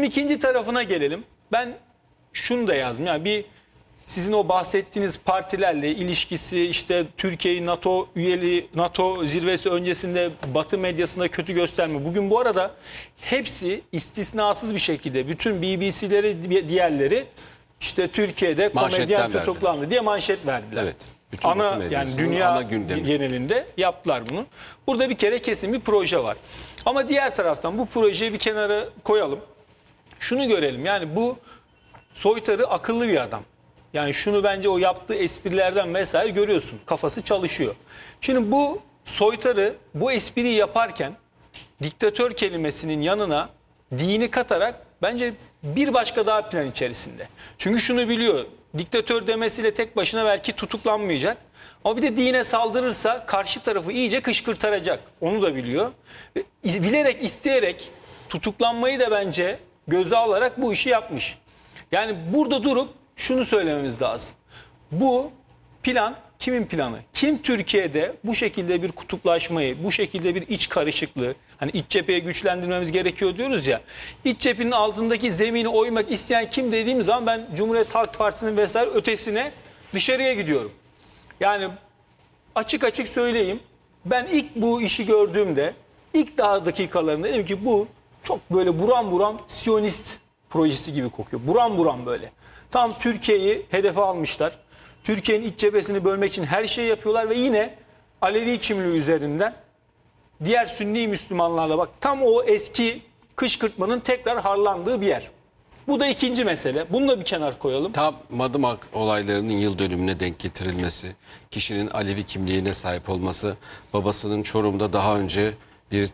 ikinci tarafına gelelim. Ben şunu da yazdım. Yani sizin o bahsettiğiniz partilerle ilişkisi, işte Türkiye'yi NATO üyeliği, NATO zirvesi öncesinde Batı medyasında kötü gösterme. Bugün bu arada hepsi istisnasız bir şekilde bütün BBC'leri, diğerleri işte Türkiye'de komedyen tutuklandı diye manşet verdiler. Evet. Bütün ana, yani dünya genelinde yaptılar bunu. Burada bir kere kesin bir proje var. Ama diğer taraftan bu projeyi bir kenara koyalım. Şunu görelim. Yani bu Soytarı akıllı bir adam. Yani şunu bence o yaptığı esprilerden vesaire görüyorsun. Kafası çalışıyor. Şimdi bu Soytarı bu espriyi yaparken diktatör kelimesinin yanına dini katarak bence bir başka daha plan içerisinde. Çünkü şunu biliyor. Diktatör demesiyle tek başına belki tutuklanmayacak. Ama bir de dine saldırırsa karşı tarafı iyice kışkırtacak. Onu da biliyor. Bilerek, isteyerek tutuklanmayı da bence göze alarak bu işi yapmış. Yani burada durup şunu söylememiz lazım. Bu plan kimin planı? Kim Türkiye'de bu şekilde bir kutuplaşmayı, bu şekilde bir iç karışıklığı, hani iç cepheyi güçlendirmemiz gerekiyor diyoruz ya. İç cephenin altındaki zemini oymak isteyen kim dediğimiz zaman ben Cumhuriyet Halk Partisi'nin vesaire ötesine dışarıya gidiyorum. Yani açık açık söyleyeyim. Ben ilk bu işi gördüğümde ilk daha dakikalarında dedim ki bu çok böyle buram buram Siyonist projesi gibi kokuyor. Buram buram böyle. Tam Türkiye'yi hedefe almışlar. Türkiye'nin iç cephesini bölmek için her şeyi yapıyorlar ve yine Alevi kimliği üzerinden diğer Sünni Müslümanlarla bak tam o eski kışkırtmanın tekrar harlandığı bir yer. Bu da ikinci mesele. Bunu da bir kenar koyalım. Tam Madımak olaylarının yıl dönümüne denk getirilmesi, kişinin Alevi kimliğine sahip olması, babasının Çorum'da daha önce bir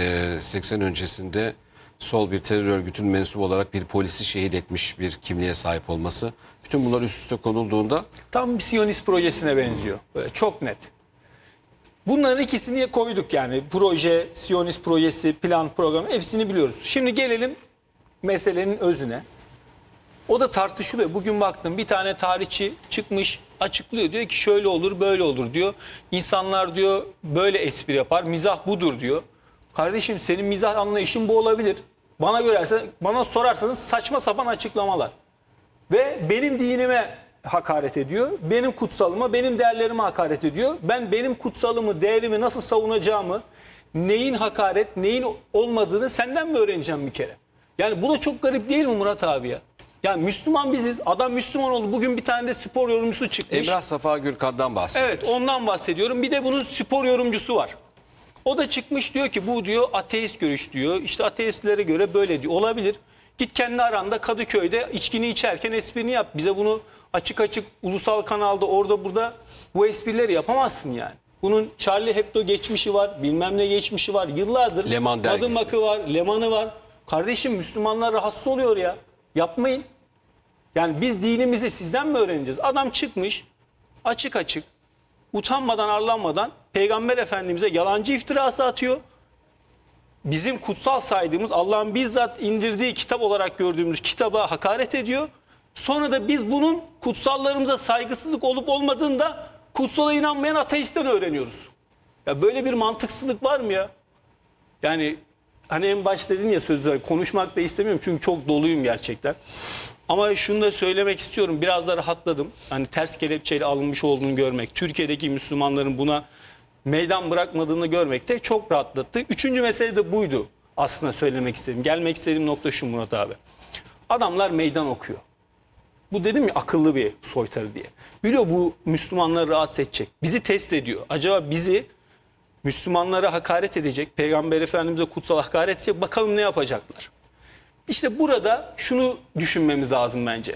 80 öncesinde sol bir terör örgütünün mensubu olarak bir polisi şehit etmiş bir kimliğe sahip olması. Bütün bunlar üst üste konulduğunda tam bir Siyonist projesine benziyor. Böyle çok net. Bunların ikisini koyduk yani. Proje, Siyonist projesi, plan, program hepsini biliyoruz. Şimdi gelelim meselenin özüne. O da tartışılıyor. Bugün baktım bir tane tarihçi çıkmış açıklıyor. Diyor ki şöyle olur böyle olur diyor. İnsanlar diyor böyle espri yapar. Mizah budur diyor. Kardeşim senin mizah anlayışın bu olabilir. Bana sorarsanız saçma sapan açıklamalar. Ve benim dinime hakaret ediyor. Benim kutsalıma, benim değerlerime hakaret ediyor. Ben benim kutsalımı, değerimi nasıl savunacağımı, neyin hakaret, neyin olmadığını senden mi öğreneceğim bir kere? Yani bu da çok garip değil mi Murat abi ya? Yani Müslüman biziz. Adam Müslüman oldu. Bugün bir tane de spor yorumcusu çıkmış. Emrah Safa Gürkan'dan bahsediyoruz. Evet, ondan bahsediyorum. Bir de bunun spor yorumcusu var. O da çıkmış diyor ki bu diyor ateist görüş diyor. İşte ateistlere göre böyle diyor. Olabilir. Git kendi aranda Kadıköy'de içkini içerken esprini yap. Bize bunu açık açık ulusal kanalda orada burada bu esprileri yapamazsın yani. Bunun Charlie Hebdo geçmişi var, bilmem ne geçmişi var. Yıllardır Leman dergisi. Madımak'ı var, Leman'ı var. Kardeşim Müslümanlar rahatsız oluyor ya. Yapmayın. Yani biz dinimizi sizden mi öğreneceğiz? Adam çıkmış açık açık utanmadan arlanmadan Peygamber Efendimiz'e yalancı iftirası atıyor. Bizim kutsal saydığımız Allah'ın bizzat indirdiği kitap olarak gördüğümüz kitaba hakaret ediyor. Sonra da biz bunun kutsallarımıza saygısızlık olup olmadığını da kutsala inanmayan ateistten öğreniyoruz. Ya böyle bir mantıksızlık var mı ya? Yani hani en başta dedin ya sözler konuşmak da istemiyorum çünkü çok doluyum gerçekten. Ama şunu da söylemek istiyorum. Biraz da rahatladım. Hani ters kelepçeyle alınmış olduğunu görmek, Türkiye'deki Müslümanların buna meydan bırakmadığını görmek de çok rahatlattı. Üçüncü mesele de buydu aslında söylemek istediğim. Gelmek istediğim nokta şu Murat abi. Adamlar meydan okuyor. Bu dedim ya akıllı bir soytarı diye. Biliyor bu Müslümanları rahatsız edecek. Bizi test ediyor. Acaba bizi Müslümanlara hakaret edecek, Peygamber Efendimiz'e kutsal hakaret edecek. Bakalım ne yapacaklar. İşte burada şunu düşünmemiz lazım bence.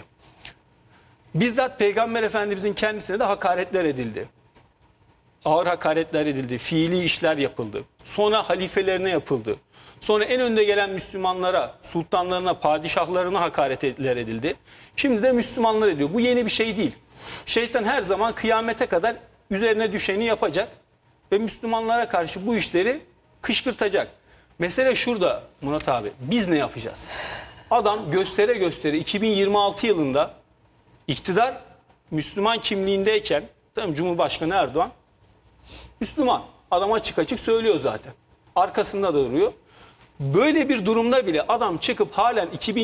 Bizzat Peygamber Efendimiz'in kendisine de hakaretler edildi. Ağır hakaretler edildi, fiili işler yapıldı. Sonra halifelerine yapıldı. Sonra en önde gelen Müslümanlara, sultanlarına, padişahlarına hakaretler edildi. Şimdi de Müslümanlar ediyor. Bu yeni bir şey değil. Şeytan her zaman kıyamete kadar üzerine düşeni yapacak ve Müslümanlara karşı bu işleri kışkırtacak. Mesele şurada Murat abi. Biz ne yapacağız? Adam göstere göstere 2026 yılında iktidar Müslüman kimliğindeyken, tamam, Cumhurbaşkanı Erdoğan Müslüman. Adam açık açık söylüyor zaten. Arkasında da duruyor. Böyle bir durumda bile adam çıkıp halen